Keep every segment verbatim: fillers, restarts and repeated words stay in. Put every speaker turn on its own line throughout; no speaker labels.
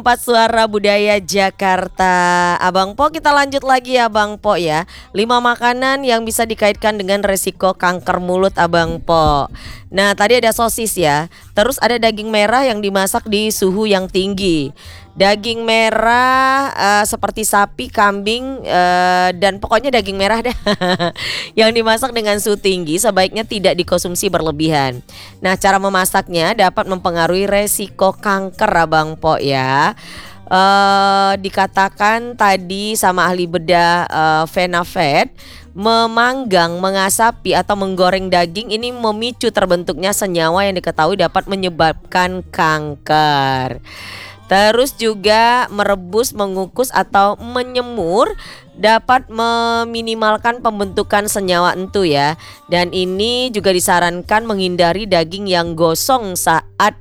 Empat Suara Budaya Jakarta. Abang Po, kita lanjut lagi ya Bang Po ya. Lima makanan yang bisa dikaitkan dengan resiko kanker mulut Abang Po. Nah tadi ada sosis ya. Terus ada daging merah yang dimasak di suhu yang tinggi. Daging merah uh, seperti sapi, kambing uh, dan pokoknya daging merah deh yang dimasak dengan suhu tinggi sebaiknya tidak dikonsumsi berlebihan. Nah cara memasaknya dapat mempengaruhi resiko kanker Abang Po ya. Uh, dikatakan tadi sama ahli bedah uh, Venafed, memanggang, mengasapi atau menggoreng daging ini memicu terbentuknya senyawa yang diketahui dapat menyebabkan kanker. Terus juga merebus, mengukus atau menyemur dapat meminimalkan pembentukan senyawa entu ya. Dan ini juga disarankan menghindari daging yang gosong saat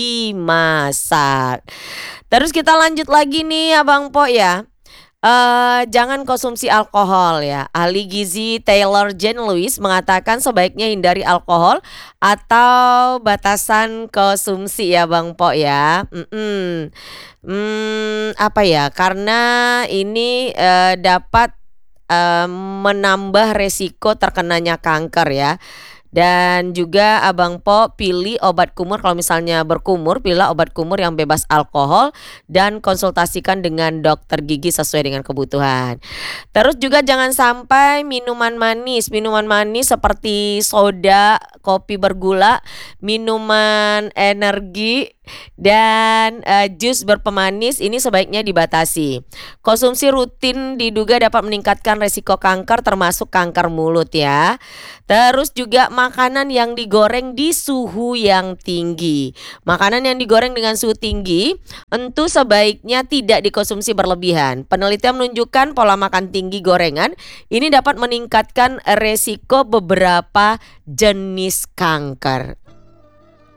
dimasak. Terus kita lanjut lagi nih Abang Po ya. Uh, jangan konsumsi alkohol ya. Ahli gizi Taylor Jane Lewis mengatakan sebaiknya hindari alkohol atau batasan konsumsi ya Bang Po ya. Mm-mm. Hmm, apa ya? Karena ini uh, dapat uh, menambah resiko terkenanya kanker ya. Dan juga Abang Po pilih obat kumur, kalau misalnya berkumur pilih obat kumur yang bebas alkohol dan konsultasikan dengan dokter gigi sesuai dengan kebutuhan. Terus juga jangan sampai minuman manis, minuman manis seperti soda, kopi bergula, minuman energi dan uh, jus berpemanis ini sebaiknya dibatasi. Konsumsi rutin diduga dapat meningkatkan resiko kanker termasuk kanker mulut ya. Terus juga makanan yang digoreng di suhu yang tinggi. Makanan yang digoreng dengan suhu tinggi tentu sebaiknya tidak dikonsumsi berlebihan. Penelitian menunjukkan pola makan tinggi gorengan ini dapat meningkatkan resiko beberapa jenis kanker.